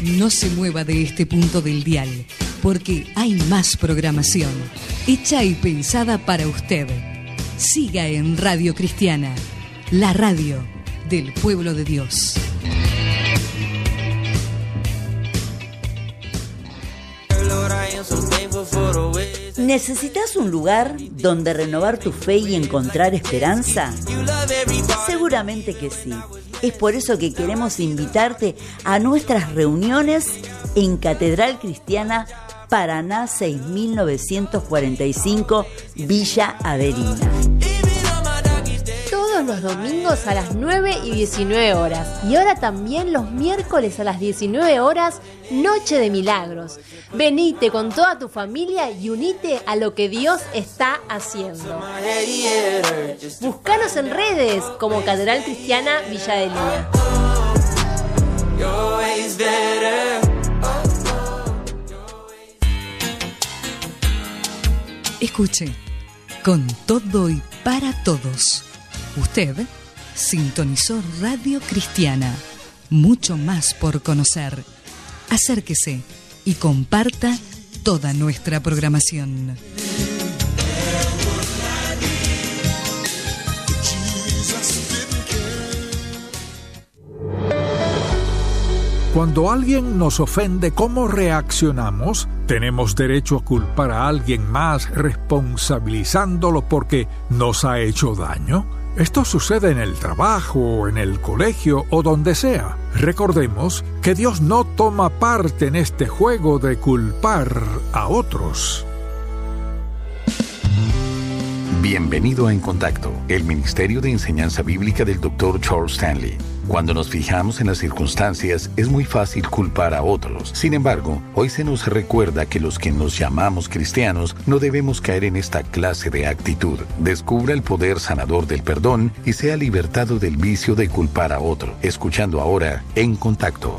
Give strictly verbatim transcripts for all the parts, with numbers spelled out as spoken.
No se mueva de este punto del dial, porque hay más programación, hecha y pensada para usted. Siga en Radio Cristiana, la radio del pueblo de Dios. ¿Necesitas un lugar donde renovar tu fe y encontrar esperanza? Seguramente que sí. Es por eso que queremos invitarte a nuestras reuniones en Catedral Cristiana Paraná seis mil novecientos cuarenta y cinco, Villa Averina. Todos los domingos a las nueve y diecinueve horas. Y ahora también los miércoles a las diecinueve horas, Noche de Milagros. Venite con toda tu familia y unite a lo que Dios está haciendo. Búscanos en redes como Catedral Cristiana Villa Adelina. Escuche, con todo y para todos. Usted sintonizó Radio Cristiana. Mucho más por conocer. Acérquese y comparta toda nuestra programación. Cuando alguien nos ofende, ¿cómo reaccionamos? Tenemos derecho a culpar a alguien más responsabilizándolo porque nos ha hecho daño. Esto sucede en el trabajo, en el colegio o donde sea. Recordemos que Dios no toma parte en este juego de culpar a otros. Bienvenido a En Contacto, el Ministerio de Enseñanza Bíblica del doctor Charles Stanley. Cuando nos fijamos en las circunstancias, es muy fácil culpar a otros. Sin embargo, hoy se nos recuerda que los que nos llamamos cristianos no debemos caer en esta clase de actitud. Descubra el poder sanador del perdón y sea libertado del vicio de culpar a otro. Escuchando ahora En Contacto.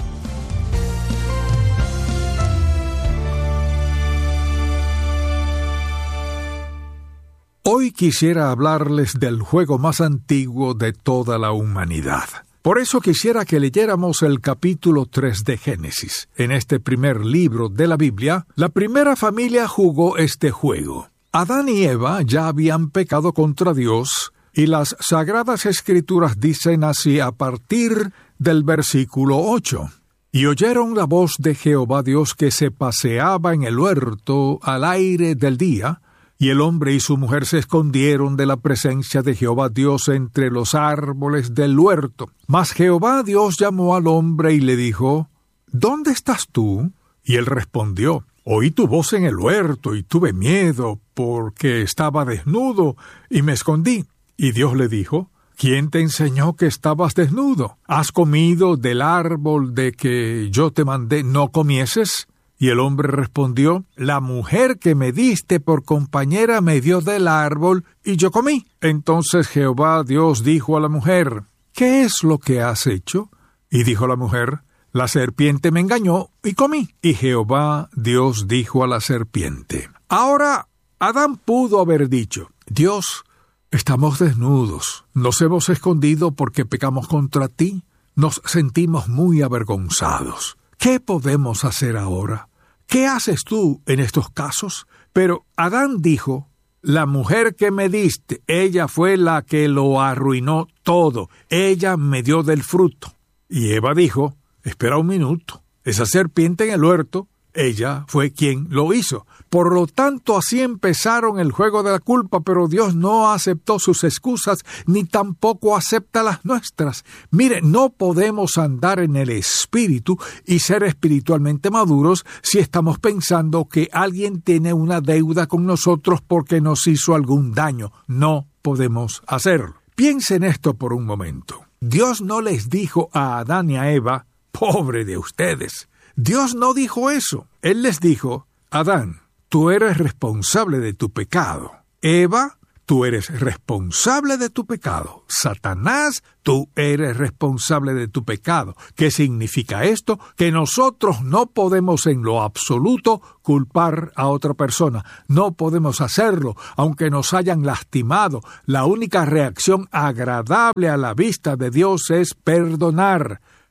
Hoy quisiera hablarles del juego más antiguo de toda la humanidad. Por eso quisiera que leyéramos el capítulo tres de Génesis. En este primer libro de la Biblia, la primera familia jugó este juego. Adán y Eva ya habían pecado contra Dios, y las Sagradas Escrituras dicen así a partir del versículo ocho. Y oyeron la voz de Jehová Dios que se paseaba en el huerto al aire del día, y el hombre y su mujer se escondieron de la presencia de Jehová Dios entre los árboles del huerto. Mas Jehová Dios llamó al hombre y le dijo, ¿dónde estás tú? Y él respondió, oí tu voz en el huerto y tuve miedo, porque estaba desnudo y me escondí. Y Dios le dijo, ¿quién te enseñó que estabas desnudo? ¿Has comido del árbol de que yo te mandé no comieses? Y el hombre respondió, la mujer que me diste por compañera me dio del árbol y yo comí. Entonces Jehová Dios dijo a la mujer, ¿qué es lo que has hecho? Y dijo la mujer, la serpiente me engañó y comí. Y Jehová Dios dijo a la serpiente. Ahora Adán pudo haber dicho, Dios, estamos desnudos, nos hemos escondido porque pecamos contra ti, nos sentimos muy avergonzados. ¿Qué podemos hacer ahora? ¿Qué haces tú en estos casos? Pero Adán dijo, la mujer que me diste, ella fue la que lo arruinó todo. Ella me dio del fruto. Y Eva dijo, espera un minuto. Esa serpiente en el huerto, ella fue quien lo hizo. Por lo tanto, así empezaron el juego de la culpa, pero Dios no aceptó sus excusas, ni tampoco acepta las nuestras. Mire, no podemos andar en el espíritu y ser espiritualmente maduros si estamos pensando que alguien tiene una deuda con nosotros porque nos hizo algún daño. No podemos hacerlo. Piensen esto por un momento. Dios no les dijo a Adán y a Eva, pobre de ustedes. Dios no dijo eso. Él les dijo, Adán, tú eres responsable de tu pecado. Eva, tú eres responsable de tu pecado. Satanás, tú eres responsable de tu pecado. ¿Qué significa esto? Que nosotros no podemos en lo absoluto culpar a otra persona. No podemos hacerlo, aunque nos hayan lastimado. La única reacción agradable a la vista de Dios es perdonar.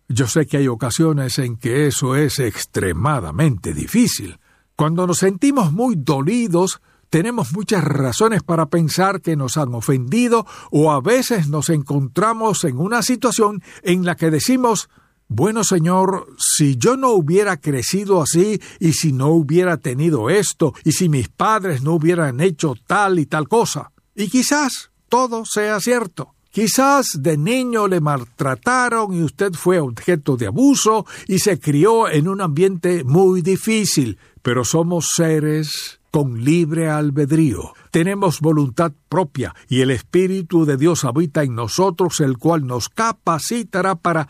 Yo sé que hay ocasiones en que eso es extremadamente difícil. Cuando nos sentimos muy dolidos, tenemos muchas razones para pensar que nos han ofendido, o a veces nos encontramos en una situación en la que decimos: bueno, Señor, si yo no hubiera crecido así, y si no hubiera tenido esto, y si mis padres no hubieran hecho tal y tal cosa. Y quizás todo sea cierto. Quizás de niño le maltrataron y usted fue objeto de abuso y se crió en un ambiente muy difícil, pero somos seres con libre albedrío. Tenemos voluntad propia y el Espíritu de Dios habita en nosotros, el cual nos capacitará para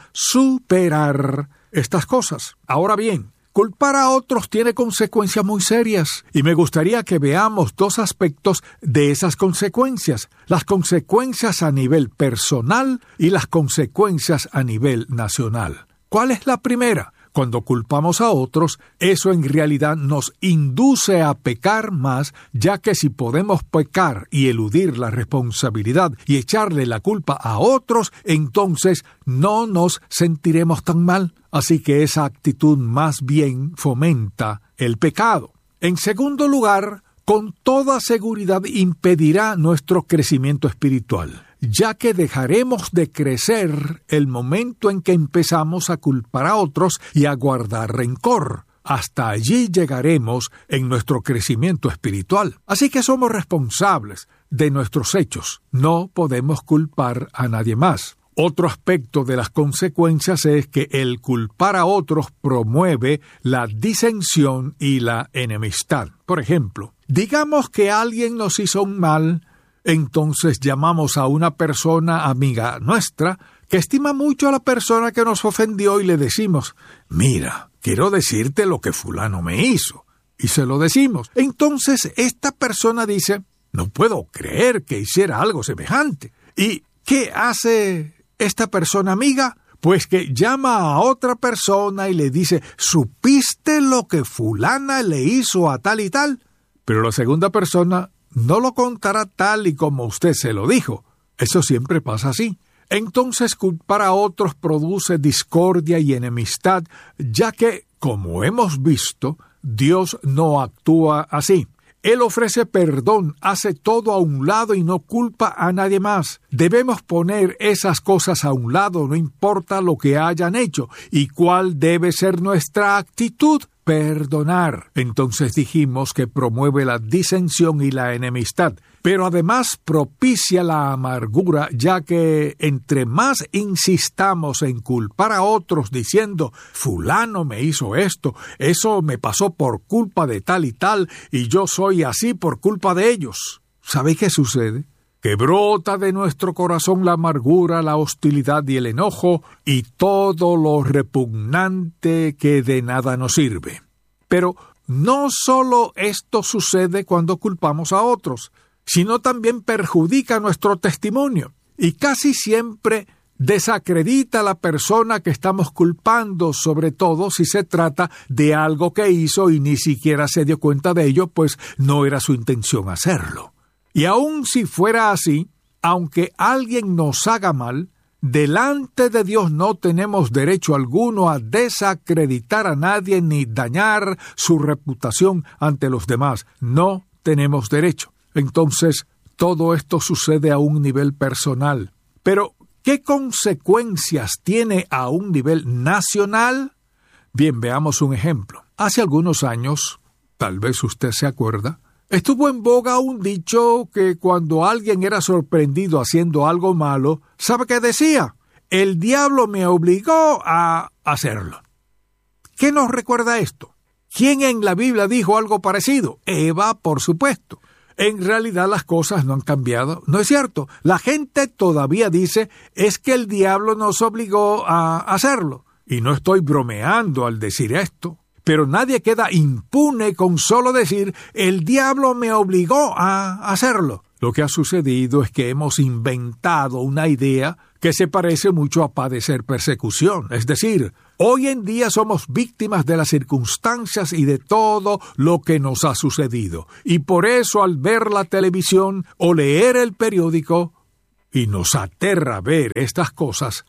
superar estas cosas. Ahora bien, culpar a otros tiene consecuencias muy serias, y me gustaría que veamos dos aspectos de esas consecuencias: las consecuencias a nivel personal y las consecuencias a nivel nacional. ¿Cuál es la primera? Cuando culpamos a otros, eso en realidad nos induce a pecar más, ya que si podemos pecar y eludir la responsabilidad y echarle la culpa a otros, entonces no nos sentiremos tan mal. Así que esa actitud más bien fomenta el pecado. En segundo lugar, con toda seguridad impedirá nuestro crecimiento espiritual, ya que dejaremos de crecer el momento en que empezamos a culpar a otros y a guardar rencor. Hasta allí llegaremos en nuestro crecimiento espiritual. Así que somos responsables de nuestros hechos. No podemos culpar a nadie más. Otro aspecto de las consecuencias es que el culpar a otros promueve la disensión y la enemistad. Por ejemplo, digamos que alguien nos hizo un mal. Entonces llamamos a una persona amiga nuestra que estima mucho a la persona que nos ofendió y le decimos: mira, quiero decirte lo que fulano me hizo. Y se lo decimos. Entonces esta persona dice: no puedo creer que hiciera algo semejante. ¿Y qué hace esta persona amiga? Pues que llama a otra persona y le dice: ¿supiste lo que fulana le hizo a tal y tal? Pero la segunda persona no lo contará tal y como usted se lo dijo. Eso siempre pasa así. Entonces culpar a otros produce discordia y enemistad, ya que, como hemos visto, Dios no actúa así. Él ofrece perdón, hace todo a un lado y no culpa a nadie más. Debemos poner esas cosas a un lado, no importa lo que hayan hecho. ¿Y cuál debe ser nuestra actitud? Perdonar. Entonces dijimos que promueve la disensión y la enemistad, pero además propicia la amargura, ya que entre más insistamos en culpar a otros diciendo: fulano me hizo esto, eso me pasó por culpa de tal y tal, y yo soy así por culpa de ellos. ¿Sabe qué sucede? Que brota de nuestro corazón la amargura, la hostilidad y el enojo, y todo lo repugnante que de nada nos sirve. Pero no solo esto sucede cuando culpamos a otros, sino también perjudica nuestro testimonio, y casi siempre desacredita a la persona que estamos culpando, sobre todo si se trata de algo que hizo y ni siquiera se dio cuenta de ello, pues no era su intención hacerlo. Y aun si fuera así, aunque alguien nos haga mal, delante de Dios no tenemos derecho alguno a desacreditar a nadie ni dañar su reputación ante los demás. No tenemos derecho. Entonces, todo esto sucede a un nivel personal. Pero, ¿qué consecuencias tiene a un nivel nacional? Bien, veamos un ejemplo. Hace algunos años, tal vez usted se acuerda, estuvo en boga un dicho que cuando alguien era sorprendido haciendo algo malo, ¿sabe qué decía? El diablo me obligó a hacerlo. ¿Qué nos recuerda esto? ¿Quién en la Biblia dijo algo parecido? Eva, por supuesto. En realidad las cosas no han cambiado, ¿no es cierto? La gente todavía dice, es que el diablo nos obligó a hacerlo. Y no estoy bromeando al decir esto. Pero nadie queda impune con solo decir, el diablo me obligó a hacerlo. Lo que ha sucedido es que hemos inventado una idea que se parece mucho a padecer persecución. Es decir, hoy en día somos víctimas de las circunstancias y de todo lo que nos ha sucedido. Y por eso al ver la televisión o leer el periódico, y nos aterra ver estas cosas,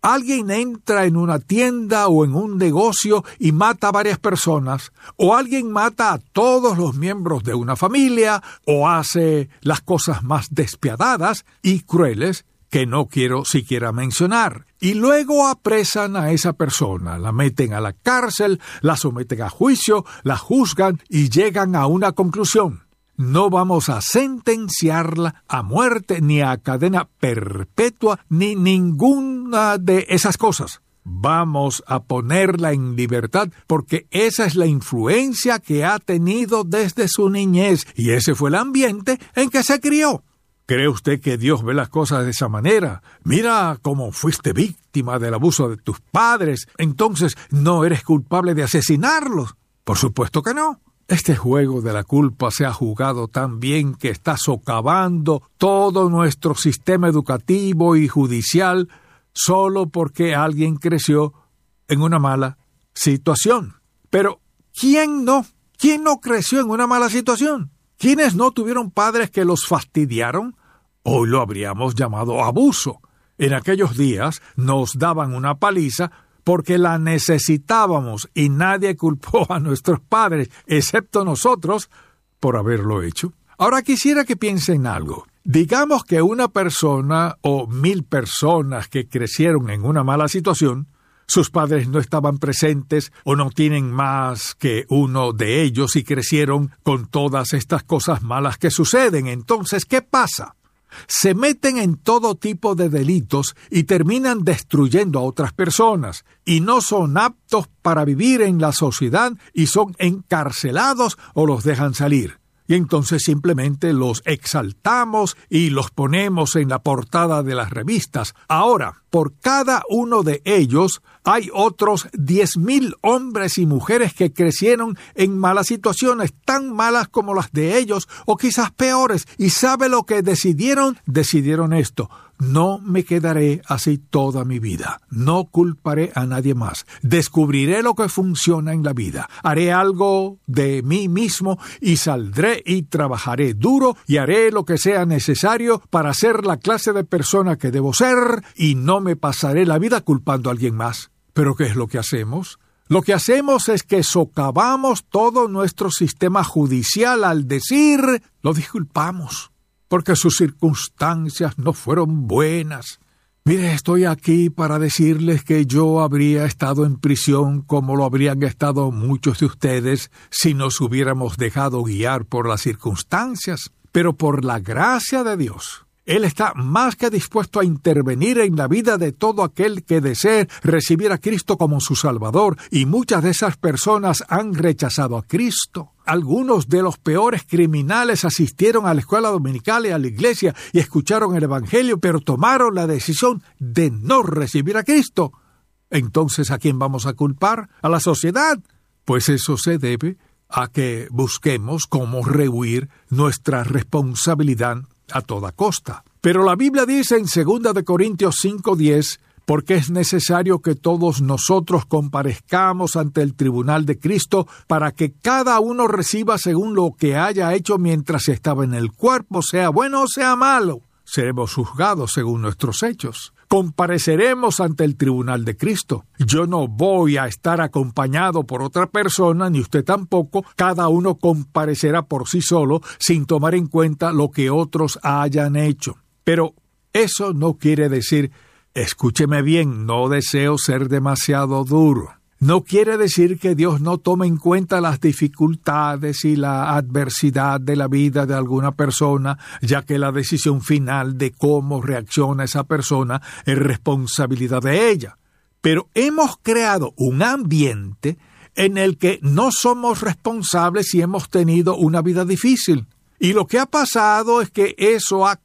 Alguien entra en una tienda o en un negocio y mata a varias personas, o alguien mata a todos los miembros de una familia, o hace las cosas más despiadadas y crueles que no quiero siquiera mencionar. Y luego apresan a esa persona, la meten a la cárcel, la someten a juicio, la juzgan y llegan a una conclusión. No vamos a sentenciarla a muerte, ni a cadena perpetua, ni ninguna de esas cosas. Vamos a ponerla en libertad porque esa es la influencia que ha tenido desde su niñez y ese fue el ambiente en que se crió. ¿Cree usted que Dios ve las cosas de esa manera? Mira cómo fuiste víctima del abuso de tus padres, entonces no eres culpable de asesinarlos. Por supuesto que no. Este juego de la culpa se ha jugado tan bien que está socavando todo nuestro sistema educativo y judicial solo porque alguien creció en una mala situación. Pero, ¿quién no? ¿Quién no creció en una mala situación? ¿Quiénes no tuvieron padres que los fastidiaron? Hoy lo habríamos llamado abuso. En aquellos días nos daban una paliza porque la necesitábamos y nadie culpó a nuestros padres, excepto nosotros, por haberlo hecho. Ahora quisiera que piensen en algo. Digamos que una persona o mil personas que crecieron en una mala situación, sus padres no estaban presentes o no tienen más que uno de ellos y crecieron con todas estas cosas malas que suceden. Entonces, ¿qué pasa? Se meten en todo tipo de delitos y terminan destruyendo a otras personas, y no son aptos para vivir en la sociedad y son encarcelados o los dejan salir. Y entonces simplemente los exaltamos y los ponemos en la portada de las revistas. Ahora, por cada uno de ellos hay otros diez mil hombres y mujeres que crecieron en malas situaciones, tan malas como las de ellos, o quizás peores. ¿Y sabe lo que decidieron? Decidieron esto: no me quedaré así toda mi vida. No culparé a nadie más. Descubriré lo que funciona en la vida. Haré algo de mí mismo y saldré y trabajaré duro y haré lo que sea necesario para ser la clase de persona que debo ser y no me pasaré la vida culpando a alguien más. ¿Pero qué es lo que hacemos? Lo que hacemos es que socavamos todo nuestro sistema judicial al decir, lo disculpamos, porque sus circunstancias no fueron buenas. Mire, estoy aquí para decirles que yo habría estado en prisión como lo habrían estado muchos de ustedes si nos hubiéramos dejado guiar por las circunstancias. Pero por la gracia de Dios, Él está más que dispuesto a intervenir en la vida de todo aquel que desee recibir a Cristo como su Salvador, y muchas de esas personas han rechazado a Cristo. Algunos de los peores criminales asistieron a la escuela dominical y a la iglesia y escucharon el Evangelio, pero tomaron la decisión de no recibir a Cristo. Entonces, ¿a quién vamos a culpar? ¿A la sociedad? Pues eso se debe a que busquemos cómo rehuir nuestra responsabilidad a toda costa. Pero la Biblia dice en segunda de Corintios cinco diez, porque es necesario que todos nosotros comparezcamos ante el tribunal de Cristo para que cada uno reciba según lo que haya hecho mientras estaba en el cuerpo, sea bueno o sea malo. Seremos juzgados según nuestros hechos. Compareceremos ante el tribunal de Cristo. Yo no voy a estar acompañado por otra persona, ni usted tampoco. Cada uno comparecerá por sí solo, sin tomar en cuenta lo que otros hayan hecho. Pero eso no quiere decir, escúcheme bien, no deseo ser demasiado duro. No quiere decir que Dios no tome en cuenta las dificultades y la adversidad de la vida de alguna persona, ya que la decisión final de cómo reacciona esa persona es responsabilidad de ella. Pero hemos creado un ambiente en el que no somos responsables si hemos tenido una vida difícil. Y lo que ha pasado es que eso ha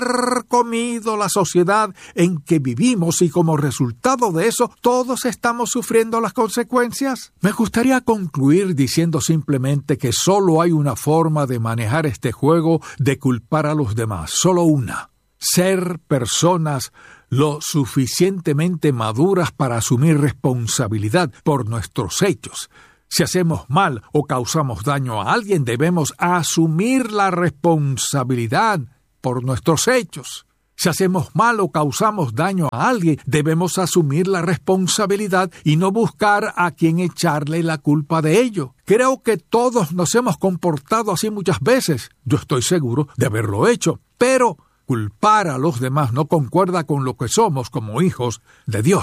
carcomido la sociedad en que vivimos y como resultado de eso todos estamos sufriendo las consecuencias. Me gustaría concluir diciendo simplemente que solo hay una forma de manejar este juego de culpar a los demás, solo una: ser personas lo suficientemente maduras para asumir responsabilidad por nuestros hechos. Si hacemos mal o causamos daño a alguien, debemos asumir la responsabilidad por nuestros hechos. Si hacemos mal o causamos daño a alguien, debemos asumir la responsabilidad y no buscar a quien echarle la culpa de ello. Creo que todos nos hemos comportado así muchas veces. Yo estoy seguro de haberlo hecho, pero culpar a los demás no concuerda con lo que somos como hijos de Dios.